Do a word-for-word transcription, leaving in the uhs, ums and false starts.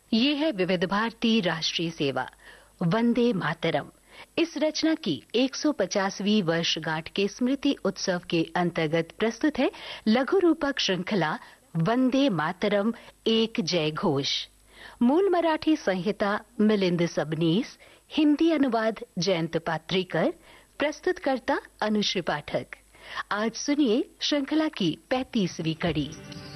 ये है विविध भारती राष्ट्रीय सेवा वंदे मातरम। इस रचना की एक सौ पचासवीं वर्षगांठ के स्मृति उत्सव के अंतर्गत प्रस्तुत है लघु रूपक श्रृंखला वंदे मातरम एक जय घोष। मूल मराठी संहिता मिलिंद सबनीस, हिंदी अनुवाद जयंत पात्रीकर, प्रस्तुतकर्ता अनुश्री पाठक। आज सुनिए श्रृंखला की पैंतीसवीं कड़ी।